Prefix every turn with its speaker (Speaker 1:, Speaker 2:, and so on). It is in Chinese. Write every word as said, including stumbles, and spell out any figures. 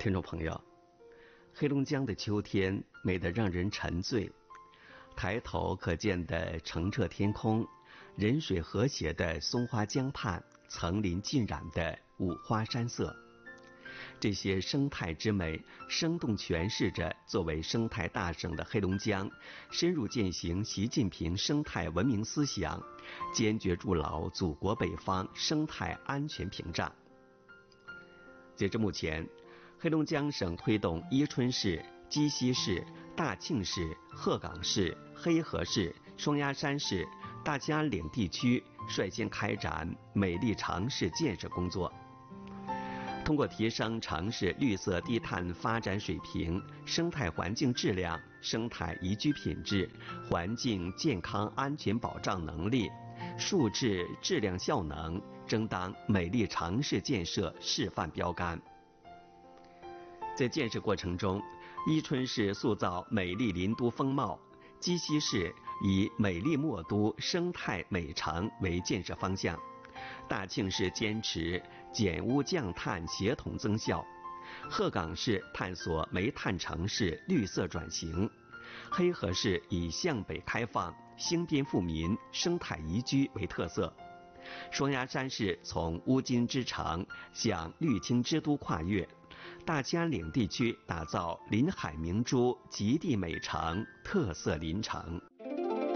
Speaker 1: 听众朋友，黑龙江的秋天美得让人沉醉，抬头可见的澄澈天空，人水和谐的松花江畔，层林尽染的五花山色，这些生态之美生动诠释着作为生态大省的黑龙江深入践行习近平生态文明思想，坚决筑牢祖国北方生态安全屏障。截至目前，黑龙江省推动伊春市、鸡西市、大庆市、鹤岗市、黑河市、双鸭山市、大兴安岭地区率先开展美丽城市建设工作。通过提升城市绿色低碳发展水平、生态环境质量、生态宜居品质、环境健康安全保障能力、数质质量效能，争当美丽城市建设示范标杆。在建设过程中，伊春市塑造美丽林都风貌，鸡西市以美丽墨都、生态美城为建设方向，大庆市坚持减污降碳协同增效，鹤岗市探索煤炭城市绿色转型，黑河市以向北开放、兴边富民、生态宜居为特色，双鸭山市从乌金之城向绿青之都跨越，大兴安岭地区打造临海明珠极地美城特色林城。